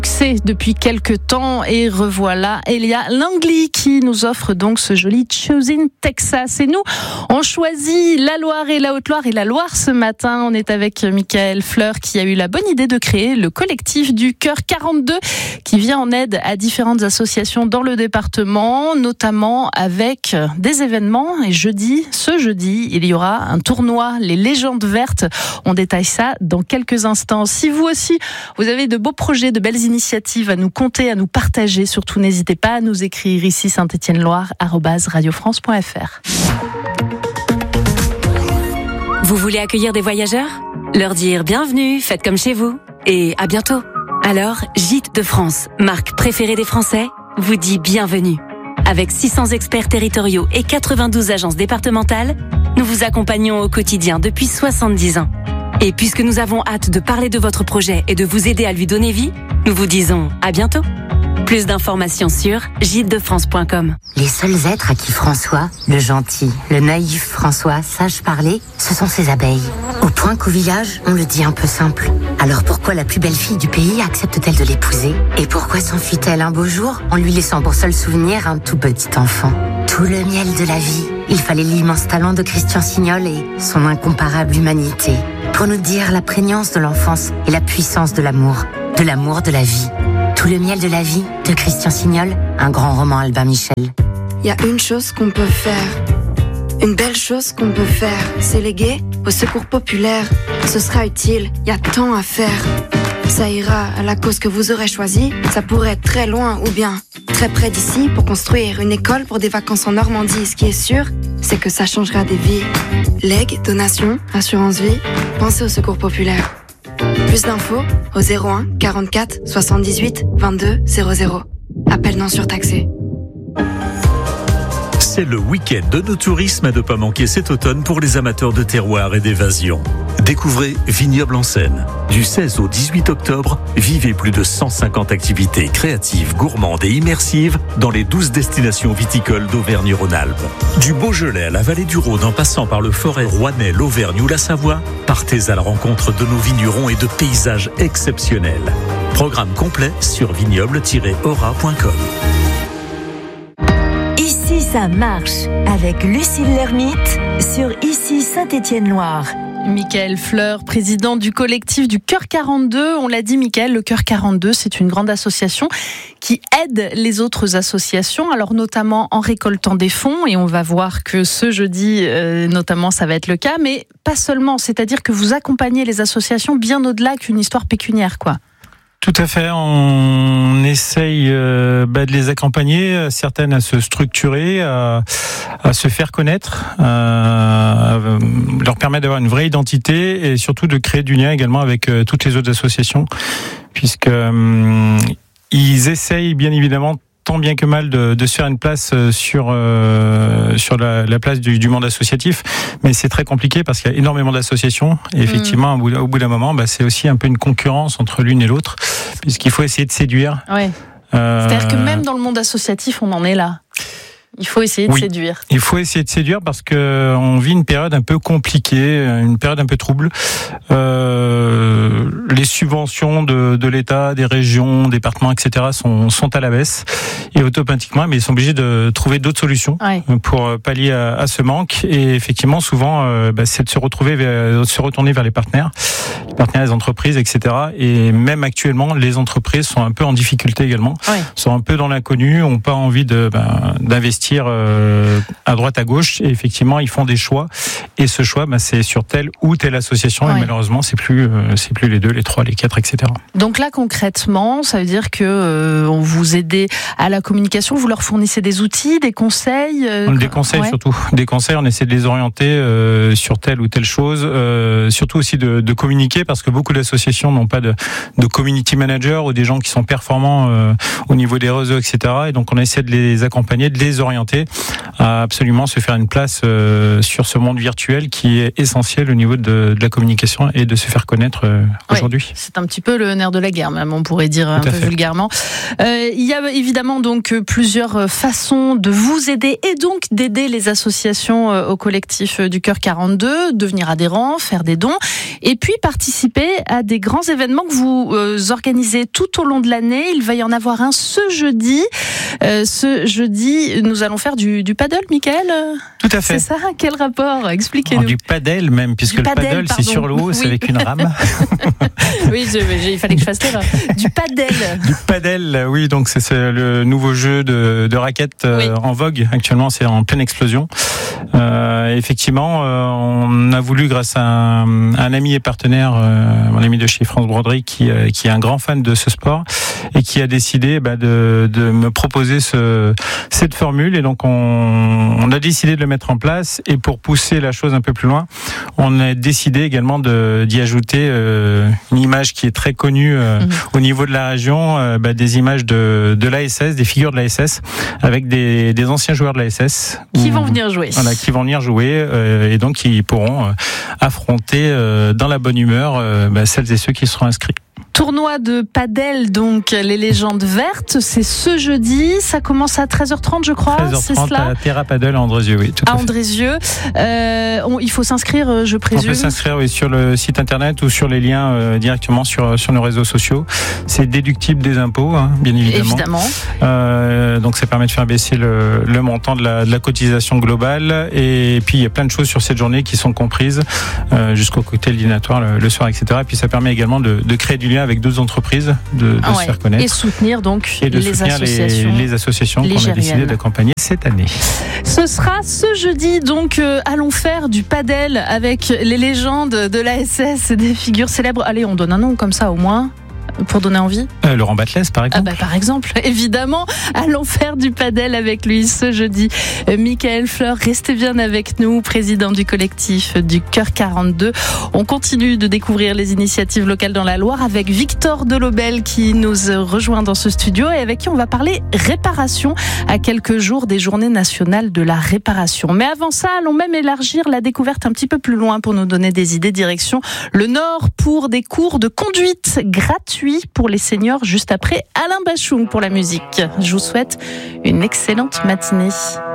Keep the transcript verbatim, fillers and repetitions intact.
C'est depuis quelques temps et revoilà Elia Langley qui nous offre donc ce joli Choosing Texas. Et nous, on choisit la Loire et la Haute-Loire et la Loire ce matin. On est avec Michael Fleur qui a eu la bonne idée de créer le collectif du Cœur quarante-deux qui vient en aide à différentes associations dans le département, notamment avec des événements. Et jeudi, ce jeudi, il y aura un tournoi, les Légendes Vertes. On détaille ça dans quelques instants. Si vous aussi, vous avez de beaux projets, de belles initiatives à nous conter, à nous partager, surtout n'hésitez pas à nous écrire ici Saint-Étienne-Loire arobase radio france point f r. Vous voulez accueillir des voyageurs ? Leur dire bienvenue, faites comme chez vous et à bientôt. Alors, Gîtes de France, marque préférée des Français, vous dit bienvenue. Avec six cents experts territoriaux et quatre-vingt-douze agences départementales, nous vous accompagnons au quotidien depuis soixante-dix ans. Et puisque nous avons hâte de parler de votre projet et de vous aider à lui donner vie, nous vous disons à bientôt. Plus d'informations sur gîtes de france point com. Les seuls êtres à qui François, le gentil, le naïf François, sache parler, ce sont ses abeilles. Au point qu'au village, on le dit un peu simple. Alors pourquoi la plus belle fille du pays accepte-t-elle de l'épouser ? Et pourquoi s'enfuit-elle un beau jour en lui laissant pour seul souvenir un tout petit enfant ? Tout le miel de la vie. Il fallait l'immense talent de Christian Signol et son incomparable humanité pour nous dire la prégnance de l'enfance et la puissance de l'amour, de l'amour de la vie. Tout le miel de la vie de Christian Signol, un grand roman Albin Michel. Il y a une chose qu'on peut faire, une belle chose qu'on peut faire, c'est léguer au secours populaire. Ce sera utile, il y a tant à faire. Ça ira à la cause que vous aurez choisie, ça pourrait être très loin ou bien très près d'ici pour construire une école pour des vacances en Normandie. Ce qui est sûr, c'est que ça changera des vies. Legs, donations, assurance vie, pensez au secours populaire. Plus d'infos au zéro un quarante-quatre soixante-dix-huit vingt-deux zéro zéro. Appel non surtaxé. C'est le week-end de nos tourismes à ne pas manquer cet automne pour les amateurs de terroir et d'évasion. Découvrez Vignoble en Seine. Du seize au dix-huit octobre, vivez plus de cent cinquante activités créatives, gourmandes et immersives dans les douze destinations viticoles d'Auvergne-Rhône-Alpes. Du Beaujolais à la vallée du Rhône en passant par le Forez, Rouennais, l'Auvergne ou la Savoie, partez à la rencontre de nos vignerons et de paysages exceptionnels. Programme complet sur vignoble tiret aura point com. Ici ça marche avec Lucille Lermite sur Ici Saint-Étienne-Loire. Michael Fleur, président du collectif du Cœur quarante-deux. On l'a dit, Michael, le Cœur quarante-deux, c'est une grande association qui aide les autres associations, alors notamment en récoltant des fonds, et on va voir que ce jeudi, euh, notamment, ça va être le cas, mais pas seulement, c'est-à-dire que vous accompagnez les associations bien au-delà qu'une histoire pécuniaire, quoi. Tout à fait, on essaye euh, bah, de les accompagner, certaines à se structurer, à, à se faire connaître, à, à leur permettre d'avoir une vraie identité et surtout de créer du lien également avec euh, toutes les autres associations, puisque euh, ils essayent bien évidemment tant bien que mal de, de se faire une place sur euh, sur la, la place du, du monde associatif, mais c'est très compliqué parce qu'il y a énormément d'associations et effectivement mmh. au, bout, au bout d'un moment, bah, c'est aussi un peu une concurrence entre l'une et l'autre, puisqu'il faut essayer de séduire. Ouais. Euh... C'est-à-dire que même dans le monde associatif, on en est là. Il faut essayer de oui, séduire. Il faut essayer de séduire parce que on vit une période un peu compliquée, une période un peu trouble. Euh, les subventions de, de l'État, des régions, départements, et cetera sont, sont à la baisse et automatiquement, mais ils sont obligés de trouver d'autres solutions ouais. pour pallier à, à ce manque. Et effectivement, souvent, euh, bah, c'est de se retrouver, vers, de se retourner vers les partenaires, les partenaires des entreprises, et cetera. Et même actuellement, les entreprises sont un peu en difficulté également, ouais. sont un peu dans l'inconnu, n'ont pas envie de bah, d'investir à droite à gauche et effectivement ils font des choix et ce choix bah, c'est sur telle ou telle association ouais. et malheureusement c'est plus euh, c'est plus les deux, les trois, les quatre, et cetera. Donc là concrètement ça veut dire que euh, on vous aide à la communication, vous leur fournissez des outils, des conseils euh, des conseils ouais. surtout des conseils, on essaie de les orienter euh, sur telle ou telle chose, euh, surtout aussi de, de communiquer parce que beaucoup d'associations n'ont pas de, de community manager ou des gens qui sont performants euh, au niveau des réseaux, et cetera. Et donc on essaie de les accompagner, de les orienter orienter à absolument se faire une place euh, sur ce monde virtuel qui est essentiel au niveau de, de la communication et de se faire connaître euh, oui, aujourd'hui. C'est un petit peu le nerf de la guerre, même on pourrait dire un peu fait. vulgairement. Euh, il y a évidemment donc plusieurs façons de vous aider et donc d'aider les associations au collectif du Cœur quarante-deux, devenir adhérent, faire des dons et puis participer à des grands événements que vous euh, organisez tout au long de l'année. Il va y en avoir un ce jeudi. Euh, ce jeudi, nous allons faire du, du paddle, Michael. Tout à fait. C'est ça, quel rapport? Expliquez-nous. Alors, du paddle même, puisque du le paddle, paddle, c'est sur l'eau, oui. c'est avec une rame. Oui, je, je, il fallait que je fasse l'erreur. Du paddle. Du paddle, oui, donc c'est, c'est le nouveau jeu de, de raquettes euh, Oui. en vogue. Actuellement, c'est en pleine explosion. Euh, effectivement, euh, on a voulu, grâce à un, un ami et partenaire, euh, mon ami de chez France Broderie, qui, euh, qui est un grand fan de ce sport et qui a décidé bah, de, de me proposer ce, cette formule. Et donc, on, on a décidé de le mettre en place. Et pour pousser la chose un peu plus loin, on a décidé également de, d'y ajouter euh, une image qui est très connue euh, mmh. au niveau de la région, euh, bah, des images de, de l'A S S, des figures de l'A S S, avec des, des anciens joueurs de l'A S S. Qui où, vont venir jouer. Voilà, qui vont venir jouer euh, et donc qui pourront euh, affronter euh, dans la bonne humeur euh, bah, celles et ceux qui seront inscrits. Tournoi de padel, donc les légendes vertes, c'est ce jeudi, ça commence à treize heures trente je crois, treize heures trente c'est cela à Terra Padel à Andrézieux, oui, tout à, à fait. Andrézieux. Euh, on, il faut s'inscrire, je présume. On peut s'inscrire oui, sur le site internet ou sur les liens euh, directement sur, sur nos réseaux sociaux. C'est déductible des impôts, hein, bien évidemment. Évidemment. Euh, donc ça permet de faire baisser le, le montant de la, de la cotisation globale. Et puis il y a plein de choses sur cette journée qui sont comprises euh, jusqu'au cocktail dînatoire le, le soir, et cetera. Et puis ça permet également de, de créer du lien avec d'autres entreprises, de, de ah ouais. se faire connaître. Et soutenir donc et de les soutenir associations. Les, les associations qu'on a décidé d'accompagner cette année. Ce sera ce jeudi, donc euh, allons faire du padel avec les légendes de l'A S S, des figures célèbres. Allez, on donne un nom comme ça au moins. Pour donner envie euh, Laurent Batles, par exemple. Ah bah, par exemple, évidemment, allons faire du padel avec lui ce jeudi. Euh, Michael Fleur, restez bien avec nous, président du collectif du Cœur quarante-deux. On continue de découvrir les initiatives locales dans la Loire avec Victor Delobel qui nous rejoint dans ce studio et avec qui on va parler réparation à quelques jours des Journées nationales de la réparation. Mais avant ça, allons même élargir la découverte un petit peu plus loin pour nous donner des idées. Direction le Nord pour des cours de conduite gratuits pour les seniors juste après Alain Bachung pour la musique. Je vous souhaite une excellente matinée.